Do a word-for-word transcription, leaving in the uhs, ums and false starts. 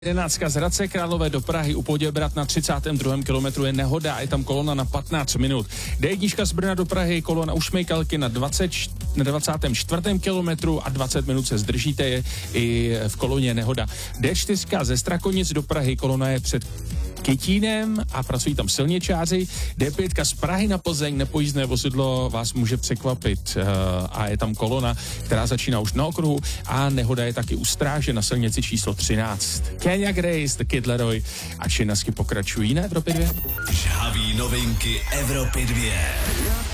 jedenáctka z Hradce Králové do Prahy u Poděbrad na třicátém druhém kilometru je nehoda, je tam kolona na patnáct minut. D jedna z Brna do Prahy, kolona u Šmejkalky na, dvacet, na dvacátém čtvrtém kilometru a dvacet minut se zdržíte, je i v koloně nehoda. D čtyři ze Strakonic do Prahy, kolona je před Kytínem a pracují tam silničáři. D pět z Prahy na Plzeň, nepojízdné vozidlo vás může překvapit a je tam kolona, která začíná už na okruhu a nehoda je taky u Stráže na silnici číslo třináct. Kenya Grace, The Kid Laroi a činnosti pokračují na Evropě dvě. Žhaví novinky Evropy dvě.